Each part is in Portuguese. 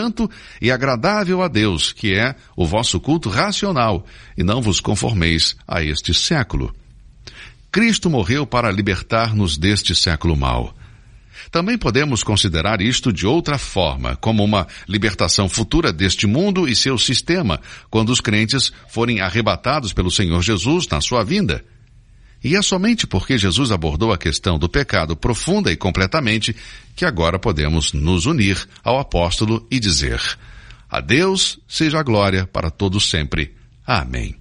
santo e agradável a Deus, que é o vosso culto racional, e não vos conformeis a este século. Cristo morreu para libertar-nos deste século mau. Também podemos considerar isto de outra forma, como uma libertação futura deste mundo e seu sistema, quando os crentes forem arrebatados pelo Senhor Jesus na sua vinda. E é somente porque Jesus abordou a questão do pecado profunda e completamente que agora podemos nos unir ao apóstolo e dizer: a Deus seja a glória para todos sempre. Amém.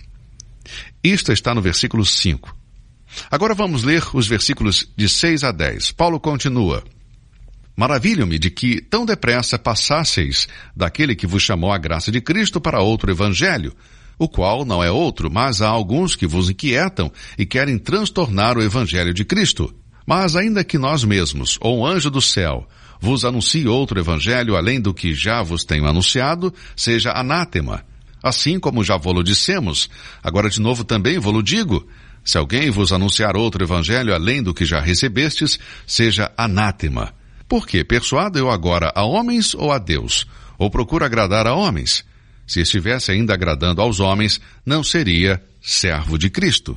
Isto está no versículo 5. Agora vamos ler os versículos de 6 a 10. Paulo continua: maravilho-me de que tão depressa passasseis daquele que vos chamou a graça de Cristo para outro evangelho, o qual não é outro, mas há alguns que vos inquietam e querem transtornar o evangelho de Cristo. Mas ainda que nós mesmos, ou um anjo do céu, vos anuncie outro evangelho além do que já vos tenho anunciado, seja anátema. Assim como já vô-lo dissemos, agora de novo também vô-lo digo: se alguém vos anunciar outro evangelho além do que já recebestes, seja anátema. Porque persuado eu agora a homens ou a Deus? Ou procuro agradar a homens? Se estivesse ainda agradando aos homens, não seria servo de Cristo.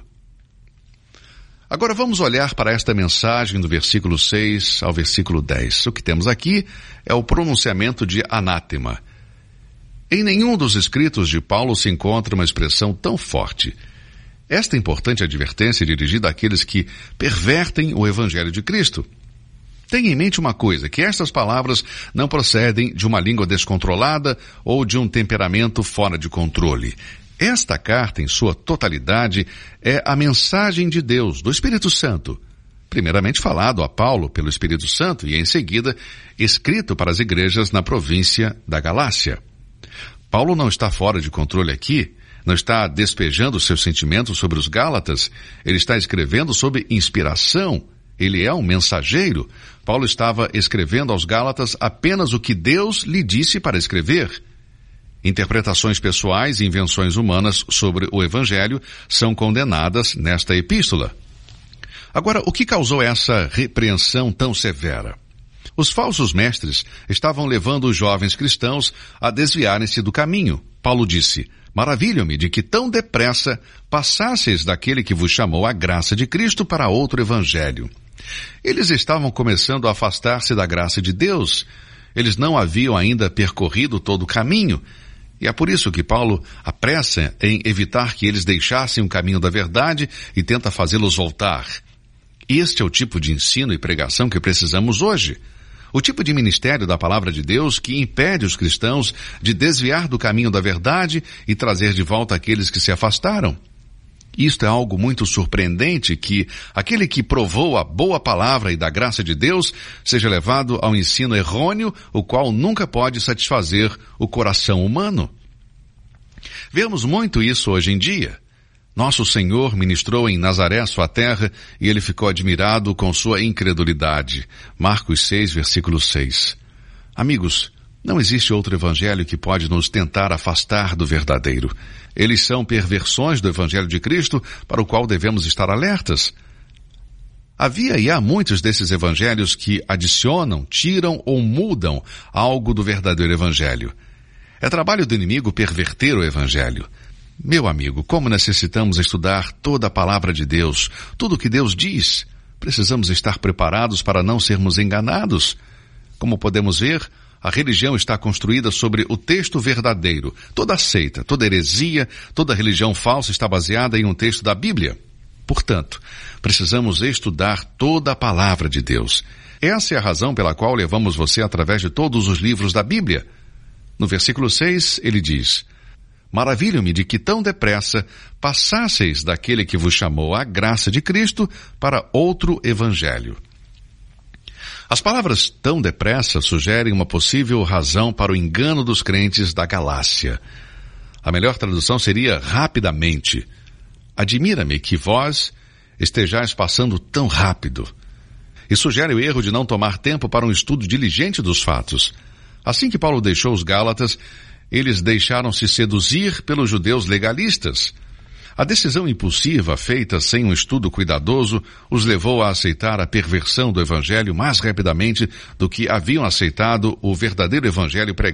Agora vamos olhar para esta mensagem do versículo 6 ao versículo 10. O que temos aqui é o pronunciamento de anátema. Em nenhum dos escritos de Paulo se encontra uma expressão tão forte. Esta importante advertência é dirigida àqueles que pervertem o evangelho de Cristo. Tenha em mente uma coisa, que estas palavras não procedem de uma língua descontrolada ou de um temperamento fora de controle. Esta carta, em sua totalidade, é a mensagem de Deus, do Espírito Santo, primeiramente falado a Paulo pelo Espírito Santo e, em seguida, escrito para as igrejas na província da Galácia. Paulo não está fora de controle aqui, não está despejando seus sentimentos sobre os Gálatas, ele está escrevendo sob inspiração. Ele é um mensageiro. Paulo estava escrevendo aos Gálatas apenas o que Deus lhe disse para escrever. Interpretações pessoais e invenções humanas sobre o Evangelho são condenadas nesta epístola. Agora, o que causou essa repreensão tão severa? Os falsos mestres estavam levando os jovens cristãos a desviarem-se do caminho. Paulo disse: maravilho-me de que tão depressa passasseis daquele que vos chamou a graça de Cristo para outro evangelho. Eles estavam começando a afastar-se da graça de Deus. Eles não haviam ainda percorrido todo o caminho. E é por isso que Paulo apressa em evitar que eles deixassem o caminho da verdade e tenta fazê-los voltar. Este é o tipo de ensino e pregação que precisamos hoje. O tipo de ministério da palavra de Deus que impede os cristãos de desviar do caminho da verdade e trazer de volta aqueles que se afastaram. Isto é algo muito surpreendente, que aquele que provou a boa palavra e da graça de Deus seja levado ao ensino errôneo, o qual nunca pode satisfazer o coração humano. Vemos muito isso hoje em dia. Nosso Senhor ministrou em Nazaré, sua terra, e ele ficou admirado com sua incredulidade. Marcos 6, versículo 6. Amigos, não existe outro evangelho que pode nos tentar afastar do verdadeiro. Eles são perversões do evangelho de Cristo para o qual devemos estar alertas. Havia e há muitos desses evangelhos que adicionam, tiram ou mudam algo do verdadeiro evangelho. É trabalho do inimigo perverter o evangelho. Meu amigo, como necessitamos estudar toda a palavra de Deus, tudo o que Deus diz, precisamos estar preparados para não sermos enganados. Como podemos ver, a religião está construída sobre o texto verdadeiro. Toda seita, toda heresia, toda religião falsa está baseada em um texto da Bíblia. Portanto, precisamos estudar toda a palavra de Deus. Essa é a razão pela qual levamos você através de todos os livros da Bíblia. No versículo 6, ele diz: maravilho-me de que tão depressa passasseis daquele que vos chamou a graça de Cristo para outro evangelho. As palavras tão depressa sugerem uma possível razão para o engano dos crentes da Galácia. A melhor tradução seria rapidamente. Admira-me que vós estejais passando tão rápido. E sugere o erro de não tomar tempo para um estudo diligente dos fatos. Assim que Paulo deixou os Gálatas, eles deixaram-se seduzir pelos judeus legalistas. A decisão impulsiva, feita sem um estudo cuidadoso, os levou a aceitar a perversão do evangelho mais rapidamente do que haviam aceitado o verdadeiro evangelho pregado